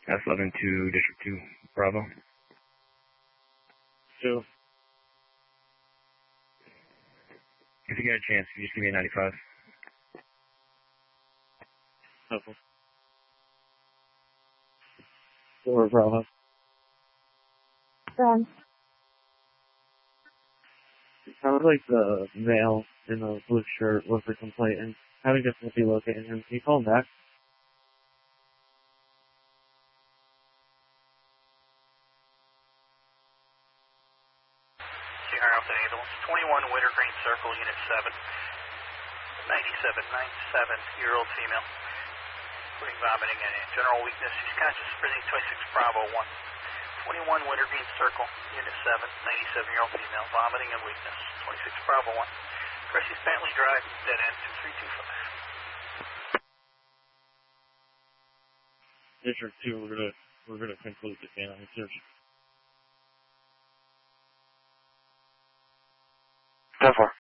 S11 to District 2, Bravo. 2. If you get a chance, you just give me a 95. Okay. 4, Bravo. Done. Sounds like the male in the blue shirt was the complainant. Having difficulty locating him. Can you call him back? Sierra Alpha Ambulance, 21 Wintergreen Circle, Unit 7. 97-year-old female. Including vomiting and general weakness. She's conscious, breathing 26 Bravo 1. 21 Wintergreen Circle, Unit 7, 97-year-old female, vomiting and weakness. 26 Bravo 1. Cressy's Bentley Drive, dead end 2325. District 2, we're gonna conclude the canine search. 10-4.